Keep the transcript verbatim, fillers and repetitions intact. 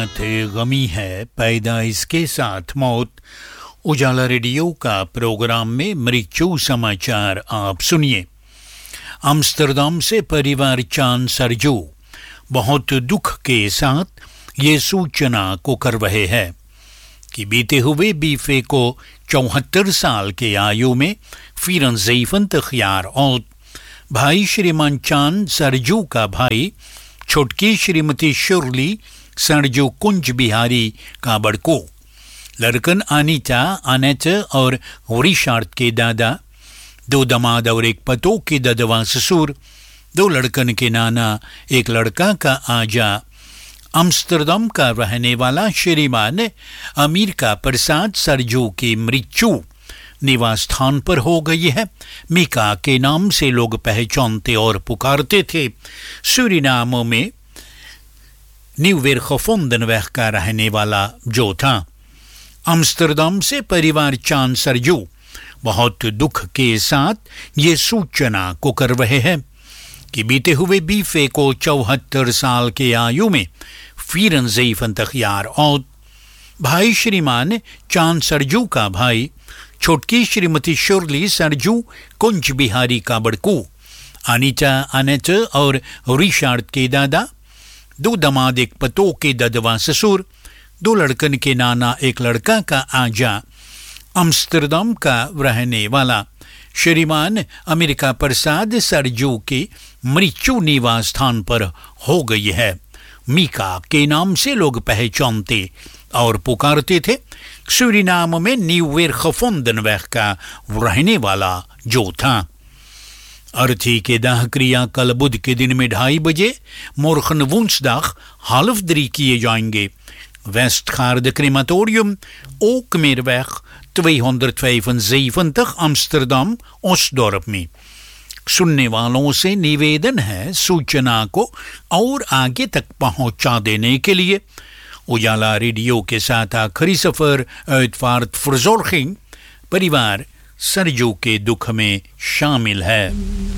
साथ गमी है, पैदा इसके साथ मौत। उजाला रेडियो का प्रोग्राम में मृत्यु समाचार आप सुनिए। आम्स्टरडाम से परिवार चान सरजू बहुत दुख के साथ ये सूचना को कर रहे हैं कि बीते हुए बीफे को चौहत्तर साल के आयु में फिर ज़ैफ़न तख्यार और भाई श्रीमान चांद सरजू का भाई छोटकी श्रीमती शुरली सरजू कुंज बिहारी का बड़को लड़कन अनीता अनेट और रिशार्ड के दादा, दो दमाद और एक पतो के ददवा ससुर, दो लड़कन के नाना, एक लड़का का आजा। आम्स्टरडाम का रहने वाला श्रीमान अमेरिका प्रसाद सरजू की मृत्यु निवास स्थान पर हो गई है। मिका के नाम से लोग पहचानते और पुकारते थे। सूरीनाम में न्यूवेरगेवोंडनवेग का रहने वाला जो था। आम्स्टरडाम से परिवार चान सरजू बहुत दुख के साथ ये सूचना को कर रहे हैं कि बीते हुए बीफे को चौहत्तर साल के आयु में फिर ज़ैफ़न तख्यार और भाई श्रीमान चांद सरजू का भाई छोटकी श्रीमती शुरली सरजू कुंज बिहारी का बड़कू अनीता अनेट और रिशार्ड के दादा, दो दमाद एक पतो के ददवा ससुर, दो लड़कन के नाना, एक लड़का का आजा। आम्स्टरडाम का रहने वाला श्रीमान अमेरिका प्रसाद सरजू की मृत्यु निवास स्थान पर हो गई है। मिका के नाम से लोग पहचानते और पुकारते थे। सूरीनाम में न्यूवेरगेवोंडनवेग का रहने वाला जो था। अर्थी के दाह क्रिया कल बुध के दिन में ढाई बजे मोरखन वुंसदाग हालफदरी किए जाएंगे। वेस्टगार्ड क्रेमाटोरियम ओकमेरवेग tweehonderdvijfenzeventig अम्स्टरडाम ओसडोर्प में। सुनने वालों से निवेदन है सूचना को और आगे तक पहुंचा देने के लिए। उजाला रेडियो के साथ आखिरी सफर uitvaart verzorging परिवार सरजू के दुख में शामिल है।